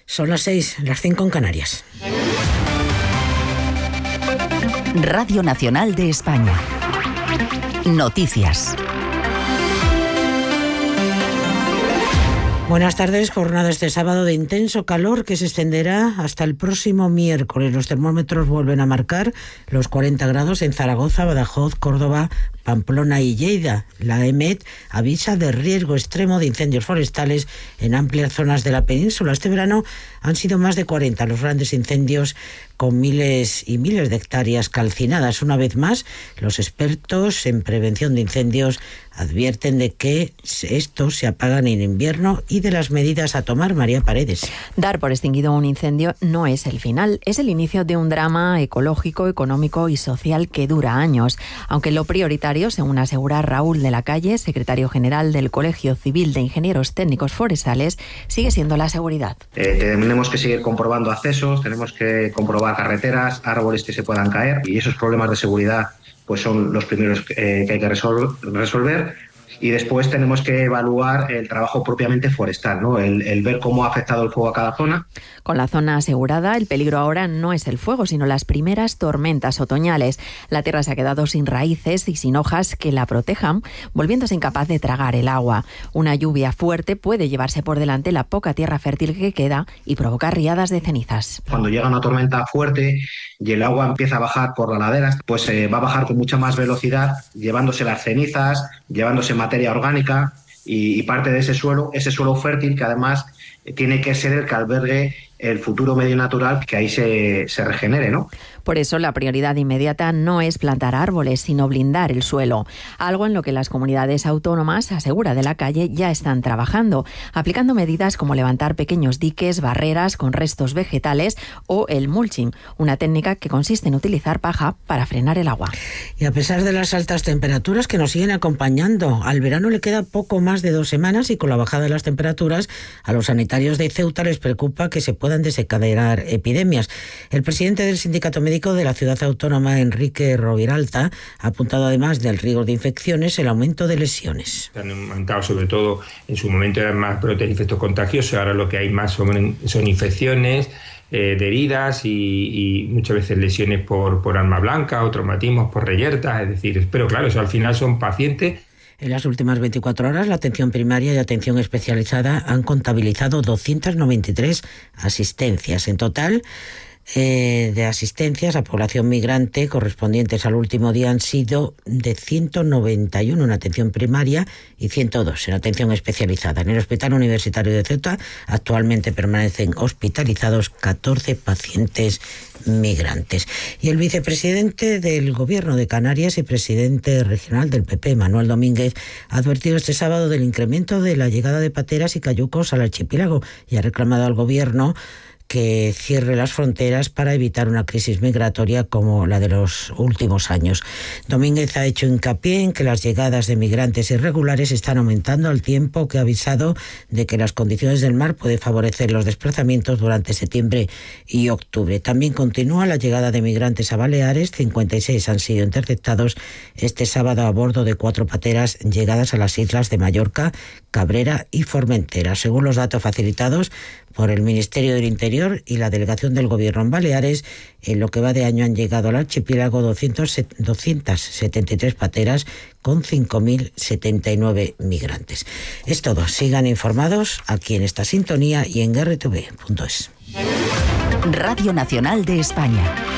Son las 6, las 5 en Canarias. Radio Nacional de España. Noticias. Buenas tardes. Jornada este sábado de intenso calor que se extenderá hasta el próximo miércoles. Los termómetros vuelven a marcar los 40 grados en Zaragoza, Badajoz, Córdoba, Pamplona y Lleida. La EMET avisa de riesgo extremo de incendios forestales en amplias zonas de la península. Este verano han sido más de 40 los grandes incendios con miles y miles de hectáreas calcinadas. Una vez más, los expertos en prevención de incendios advierten de que estos se apagan en invierno y de las medidas a tomar. María Paredes. Dar por extinguido un incendio no es el final, es el inicio de un drama ecológico, económico y social que dura años. Aunque lo prioritario, según asegura Raúl de la Calle, secretario general del Colegio Civil de Ingenieros Técnicos Forestales, sigue siendo la seguridad. Tenemos que seguir comprobando accesos, tenemos que comprobar carreteras, árboles que se puedan caer, y esos problemas de seguridad pues son los primeros que hay que resolver. Y después tenemos que evaluar el trabajo propiamente forestal, ¿no? El ver cómo ha afectado el fuego a cada zona. Con la zona asegurada, el peligro ahora no es el fuego, sino las primeras tormentas otoñales. La tierra se ha quedado sin raíces y sin hojas que la protejan, volviéndose incapaz de tragar el agua. Una lluvia fuerte puede llevarse por delante la poca tierra fértil que queda y provocar riadas de cenizas. Cuando llega una tormenta fuerte y el agua empieza a bajar por las laderas, pues va a bajar con mucha más velocidad, llevándose las cenizas, llevándose materia orgánica y parte de ese suelo fértil que además tiene que ser el que albergue el futuro medio natural que ahí se regenere, ¿no? Por eso la prioridad inmediata no es plantar árboles, sino blindar el suelo. Algo en lo que las comunidades autónomas, asegura de la Calle, ya están trabajando, aplicando medidas como levantar pequeños diques, barreras con restos vegetales o el mulching, una técnica que consiste en utilizar paja para frenar el agua. Y a pesar de las altas temperaturas que nos siguen acompañando, al verano le queda poco más de 2 semanas y con la bajada de las temperaturas a los sanitarios de Ceuta les preocupa que se puedan desencadenar epidemias. El presidente del Sindicato Médico de la ciudad autónoma, Enrique Roviralta, ha apuntado además del riesgo de infecciones el aumento de lesiones. Han aumentado, sobre todo en su momento eran más brotes de efectos contagiosos, ahora lo que hay más son infecciones de heridas y muchas veces lesiones por arma blanca o traumatismos por reyertas, es decir, pero claro, eso al final son pacientes. En las últimas 24 horas, la atención primaria y atención especializada han contabilizado 293 asistencias. En total, de asistencias a población migrante correspondientes al último día han sido de 191 en atención primaria y 102 en atención especializada. En el Hospital Universitario de Ceuta actualmente permanecen hospitalizados 14 pacientes migrantes. Y el vicepresidente del Gobierno de Canarias y presidente regional del PP, Manuel Domínguez, ha advertido este sábado del incremento de la llegada de pateras y cayucos al archipiélago y ha reclamado al Gobierno que cierre las fronteras para evitar una crisis migratoria como la de los últimos años. Domínguez ha hecho hincapié en que las llegadas de migrantes irregulares están aumentando al tiempo que ha avisado de que las condiciones del mar pueden favorecer los desplazamientos durante septiembre y octubre. También continúa la llegada de migrantes a Baleares. 56 han sido interceptados este sábado a bordo de 4 pateras llegadas a las islas de Mallorca, Cabrera y Formentera. Según los datos facilitados por el Ministerio del Interior y la Delegación del Gobierno en Baleares, en lo que va de año han llegado al archipiélago 273 pateras con 5.079 migrantes. Es todo. Sigan informados aquí en esta sintonía y en rtv.es. Radio Nacional de España.